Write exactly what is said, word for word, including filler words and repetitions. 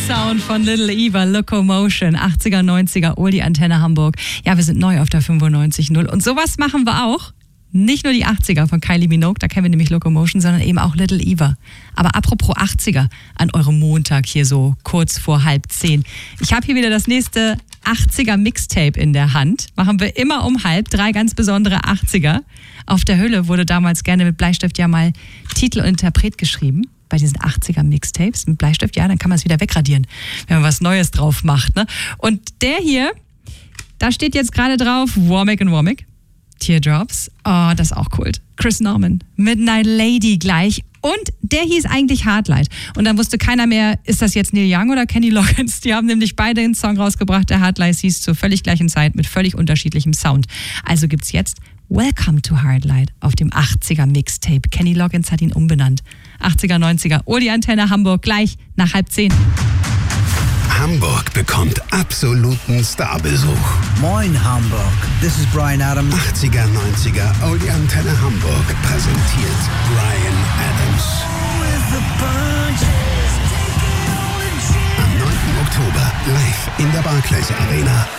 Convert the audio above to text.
Sound von Little Eva, Locomotion, achtziger, neunziger, Oldie Antenne Hamburg. Ja, wir sind neu auf der fünfundneunzig Komma null und sowas machen wir auch. Nicht nur die achtziger von Kylie Minogue, da kennen wir nämlich Locomotion, sondern eben auch Little Eva. Aber apropos achtziger, an eurem Montag hier so kurz vor halb zehn. Ich habe hier wieder das nächste achtziger Mixtape in der Hand. Machen wir immer um halb, drei ganz besondere achtziger. Auf der Hülle wurde damals gerne mit Bleistift ja mal Titel und Interpret geschrieben. Bei diesen achtziger Mixtapes mit Bleistift, ja, dann kann man es wieder wegradieren, wenn man was Neues drauf macht. Ne? Und der hier, da steht jetzt gerade drauf, Womack and Womack. Teardrops, oh, das ist auch Kult. Chris Norman, Midnight Lady gleich. Und der hieß eigentlich Hardlight. Und dann wusste keiner mehr, ist das jetzt Neil Young oder Kenny Loggins? Die haben nämlich beide einen Song rausgebracht, der Hardlight hieß zur völlig gleichen Zeit mit völlig unterschiedlichem Sound. Also gibt's jetzt Welcome to Hardlight auf dem achtziger Mixtape. Kenny Loggins hat ihn umbenannt. achtziger, neunziger, Oldie Antenne Hamburg, gleich nach halb zehn. Hamburg bekommt absoluten Starbesuch. Moin Hamburg, this is Bryan Adams. achtziger, neunziger, Oldie Antenne Hamburg präsentiert Bryan Adams. Am neunten Oktober live in der Barclays Arena.